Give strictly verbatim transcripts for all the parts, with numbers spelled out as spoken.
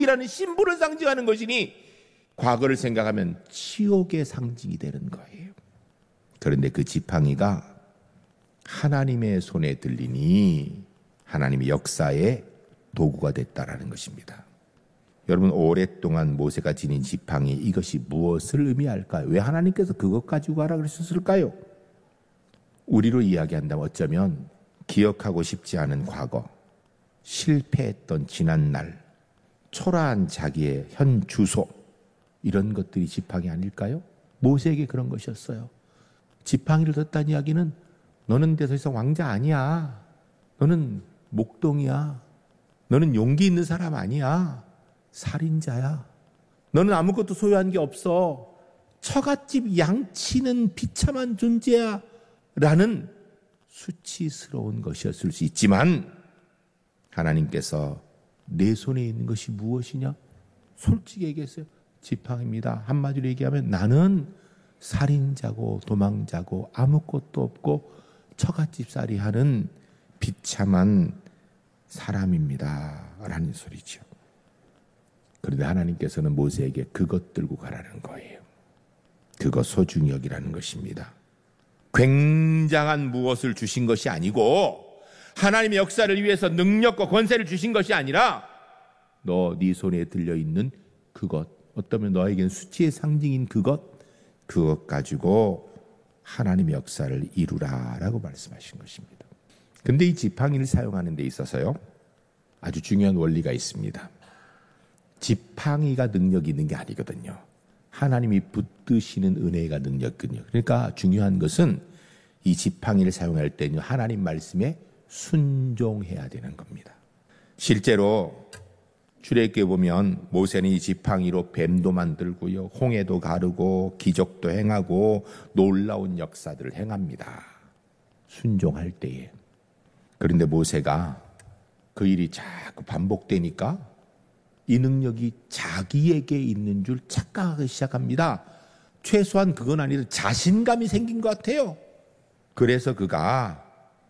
이라는 신분을 상징하는 것이니 과거를 생각하면 치욕의 상징이 되는 거예요. 그런데 그 지팡이가 하나님의 손에 들리니 하나님의 역사의 도구가 됐다라는 것입니다. 여러분, 오랫동안 모세가 지닌 지팡이, 이것이 무엇을 의미할까요? 왜 하나님께서 그것 가지고 가라 그러셨을까요? 우리로 이야기한다면 어쩌면 기억하고 싶지 않은 과거, 실패했던 지난날, 초라한 자기의 현 주소, 이런 것들이 지팡이 아닐까요? 모세에게 그런 것이었어요. 지팡이를 뒀다는 이야기는 너는 더 이상 왕자 아니야. 너는 목동이야. 너는 용기 있는 사람 아니야. 살인자야. 너는 아무것도 소유한 게 없어. 처갓집 양치는 비참한 존재야. 라는 수치스러운 것이었을 수 있지만 하나님께서 내 손에 있는 것이 무엇이냐? 솔직히 얘기했어요. 지팡이입니다. 한마디로 얘기하면 나는 살인자고 도망자고 아무것도 없고 처갓집살이 하는 비참한 사람입니다. 라는 소리죠. 그런데 하나님께서는 모세에게 그것 들고 가라는 거예요. 그거 소중히 여기라는 것입니다. 굉장한 무엇을 주신 것이 아니고 하나님의 역사를 위해서 능력과 권세를 주신 것이 아니라 너 네 손에 들려있는 그것, 어쩌면 너에게는 수치의 상징인 그것, 그것 가지고 하나님의 역사를 이루라라고 말씀하신 것입니다. 근데 이 지팡이를 사용하는 데 있어서요, 아주 중요한 원리가 있습니다. 지팡이가 능력이 있는 게 아니거든요. 하나님이 붙드시는 은혜가 능력이거든요. 그러니까 중요한 것은 이 지팡이를 사용할 때는 하나님 말씀에 순종해야 되는 겁니다. 실제로 출애굽기에 보면 모세는 이 지팡이로 뱀도 만들고요, 홍해도 가르고 기적도 행하고 놀라운 역사들을 행합니다. 순종할 때에. 그런데 모세가 그 일이 자꾸 반복되니까 이 능력이 자기에게 있는 줄 착각하기 시작합니다. 최소한 그건 아니라 자신감이 생긴 것 같아요. 그래서 그가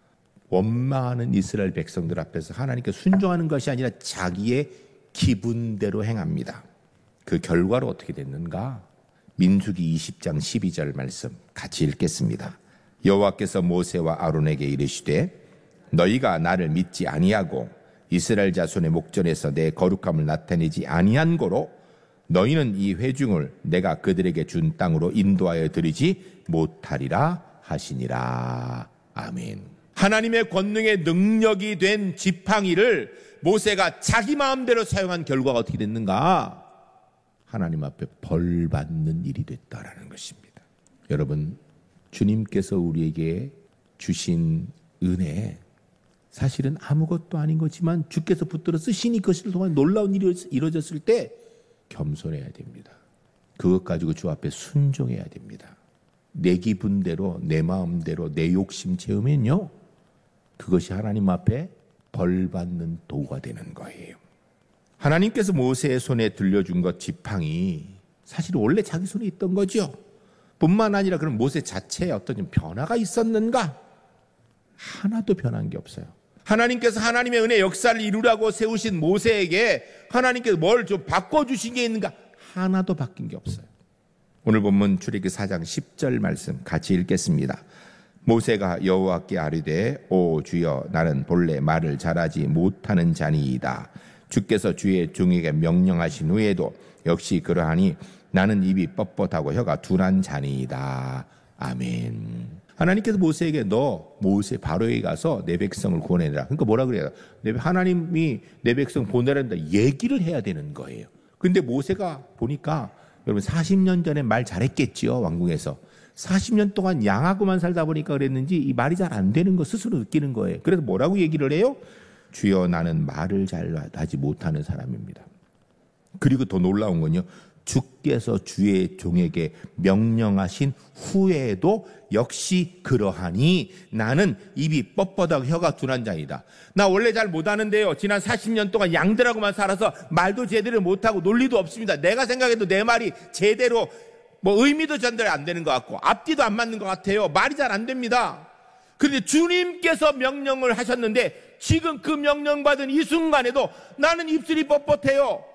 원망하는 이스라엘 백성들 앞에서 하나님께 순종하는 것이 아니라 자기의 기분대로 행합니다. 그 결과로 어떻게 됐는가? 민수기 이십 장 십이 절 말씀 같이 읽겠습니다. 여호와께서 모세와 아론에게 이르시되 너희가 나를 믿지 아니하고 이스라엘 자손의 목전에서 내 거룩함을 나타내지 아니한 고로 너희는 이 회중을 내가 그들에게 준 땅으로 인도하여 드리지 못하리라 하시니라. 아멘. 하나님의 권능의 능력이 된 지팡이를 모세가 자기 마음대로 사용한 결과가 어떻게 됐는가? 하나님 앞에 벌 받는 일이 됐다라는 것입니다. 여러분, 주님께서 우리에게 주신 은혜, 사실은 아무것도 아닌 거지만 주께서 붙들어 쓰시니 그것을 통한 놀라운 일이 이루어졌을 때 겸손해야 됩니다. 그것 가지고 주 앞에 순종해야 됩니다. 내 기분대로, 내 마음대로, 내 욕심 채우면요, 그것이 하나님 앞에 벌 받는 도구가 되는 거예요. 하나님께서 모세의 손에 들려준 것 지팡이, 사실 원래 자기 손에 있던 거죠. 뿐만 아니라 그럼 모세 자체에 어떤 좀 변화가 있었는가? 하나도 변한 게 없어요. 하나님께서 하나님의 은혜 역사를 이루라고 세우신 모세에게 하나님께서 뭘 좀 바꿔주신 게 있는가? 하나도 바뀐 게 없어요. 오늘 본문 출애굽기 사 장 십 절 말씀 같이 읽겠습니다. 모세가 여호와께 아뢰되 오 주여 나는 본래 말을 잘하지 못하는 자니이다. 주께서 주의 종에게 명령하신 후에도 역시 그러하니 나는 입이 뻣뻣하고 혀가 둔한 자니이다. 아멘. 하나님께서 모세에게 너 모세 바로에 가서 내 백성을 구원해라. 그러니까 뭐라 그래요? 하나님이 내 백성 보내란다 얘기를 해야 되는 거예요. 그런데 모세가 보니까 여러분 사십 년 전에 말 잘했겠지요. 왕궁에서 사십 년 동안 양하고만 살다 보니까 그랬는지 이 말이 잘 안 되는 거 스스로 느끼는 거예요. 그래서 뭐라고 얘기를 해요? 주여 나는 말을 잘 하지 못하는 사람입니다. 그리고 더 놀라운 건요, 주께서 주의 종에게 명령하신 후에도 역시 그러하니 나는 입이 뻣뻣하고 혀가 둔한 자이다. 나 원래 잘 못하는데요, 지난 사십 년 동안 양들하고만 살아서 말도 제대로 못하고 논리도 없습니다. 내가 생각해도 내 말이 제대로 뭐 의미도 전달이 안 되는 것 같고 앞뒤도 안 맞는 것 같아요. 말이 잘 안 됩니다. 그런데 주님께서 명령을 하셨는데 지금 그 명령받은 이 순간에도 나는 입술이 뻣뻣해요.